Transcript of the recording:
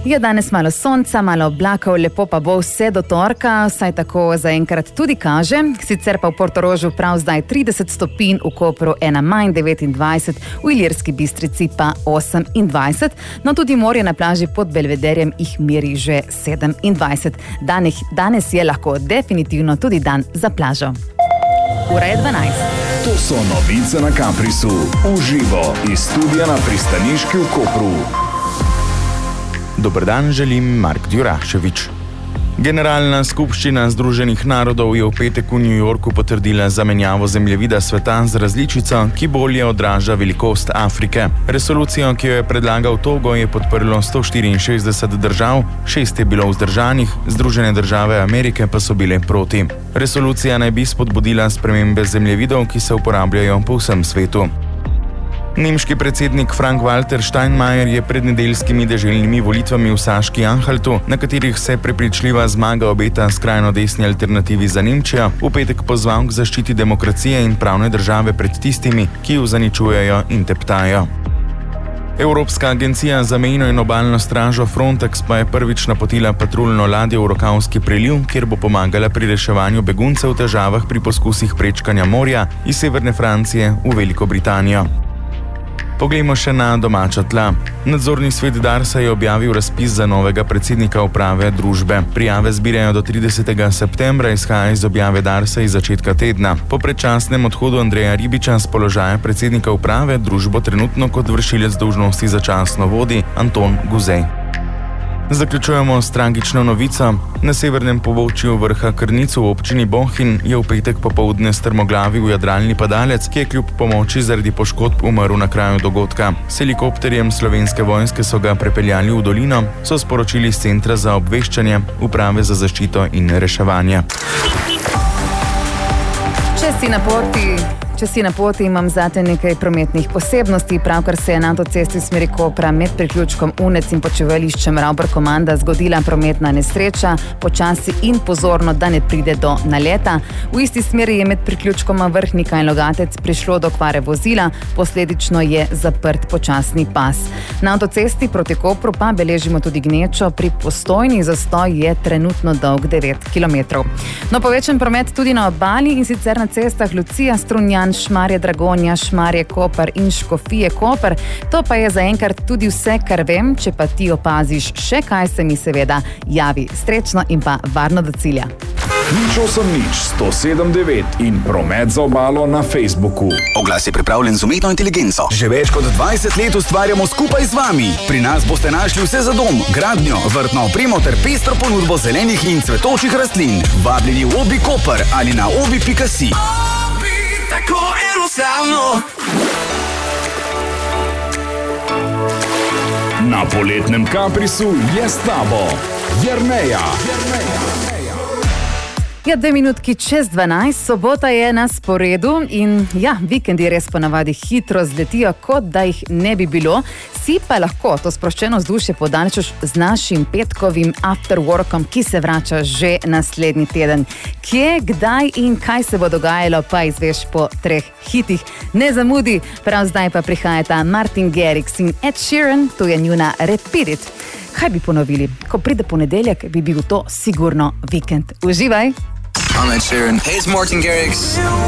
Je danes malo sonca, malo oblakov, lepo pa bo vse do torka, saj tako zaenkrat tudi kaže. Sicer pa v Portorožu prav zdaj 30 stopinj, v Kopru ena manj 29, v Ilirski Bistrici pa 28. No tudi morje na plaži pod Belvederjem jih meri že 27. Danes je lahko definitivno tudi dan za plažo. Ura je 12. To so novice na Caprisu, uživo iz studia na pristaniški v Kopru. Dober dan, želim Mark Djuraševič. Generalna skupščina Združenih narodov je v petek v New Yorku potrdila zamenjavo zemljevida sveta z različico, ki bolje odraža velikost Afrike. Resolucijo, ki jo je predlagal Togo, je podprlo 164 držav, 6 je bilo vzdržanih, Združene države Amerike pa so bile proti. Resolucija naj bi spodbudila spremembe zemljevidov, ki se uporabljajo po vsem svetu. Nemški predsednik Frank-Walter Steinmeier je pred nedeljskimi deželnimi volitvami v Saški-Anhaltu, na katerih se prepričljiva zmaga obeta skrajno desni alternativi za Nemčijo, v petek pozval k zaščiti demokracije in pravne države pred tistimi, ki jo zaničujejo in teptajo. Evropska agencija za mejno in obalno stražo Frontex pa je prvič napotila patruljno ladjo v Rokavski preliv, kjer bo pomagala pri reševanju beguncev v težavah pri poskusih prečkanja morja iz severne Francije v Veliko Britanijo. Poglejmo še na domača tla. Nadzorni svet Darsa je objavil razpis za novega predsednika uprave družbe. Prijave zbirajo do 30. septembra, izhaja iz objave Darsa iz začetka tedna. Po predčasnem odhodu Andreja Ribiča s položaja predsednika uprave družbo trenutno kot vršilec dolžnosti začasno vodi Anton Guzej. Zaključujemo s tragično novico. Na severnem pobočju vrha Krnic v občini Bohinj je v petek popoldne strmoglavil jadralni padalec, ki je kljub pomoči zaradi poškodb umrl na kraju dogodka. S helikopterjem Slovenske vojske so ga prepeljali v dolino, so sporočili z Centra za obveščanje, Uprave za zaščito in reševanje. Če si na poti, imam zate nekaj prometnih posebnosti. Pravkar se je na avtocesti v smeri Kopra med priključkom Unec in počivališčem Ravbar-Komanda zgodila prometna nesreča, počasi in pozorno, da ne pride do naleta. V isti smeri je med priključkoma Vrhnika in Logatec prišlo do kvare vozila, posledično je zaprt počasni pas. Na avtocesti proti Kopru pa beležimo tudi gnečo, pri Postojni zastoj je trenutno dolg 9 km. No, povečen promet tudi na obali in sicer na cestah Lucija, Strunjan, Šmarje Dragonja, Šmarje Koper in Škofije Koper. To pa je zaenkrat tudi vse, kar vem. Če pa ti opaziš še kaj, se mi seveda javi. Srečno in pa varno do cilja. Nič 107.9 in promet za obalo na Facebooku. Oglas je pripravljen z umetno inteligenco. Že več kot 20 let ustvarjamo skupaj z vami. Pri nas boste našli vse za dom, gradnjo, vrtno opremo ter pestro ponudbo zelenih in cvetočih rastlin. Vabljeni v Obi Koper ali na obi.si. Tako enostavno. Na poletnem Caprisu je s tabo Jerneja. Ja, 2 minutki čez 12, sobota je na sporedu in ja, vikendi res ponavadi hitro zletijo, kot da jih ne bi bilo. Si pa lahko to sproščeno vzdušje podaljšaš z našim petkovim afterworkom, ki se vrača že naslednji teden. Kje, kdaj in kaj se bo dogajalo, pa izveš po 3 hitih. Ne zamudi, prav zdaj pa prihajata Martin Garrix in Ed Sheeran, tu je njuna Repeat It. Kaj bi ponovili? Ko pride ponedeljek, bi bil to sigurno vikend. Uživaj! I'm Ed Sheeran. Hey, it's Martin Garrix.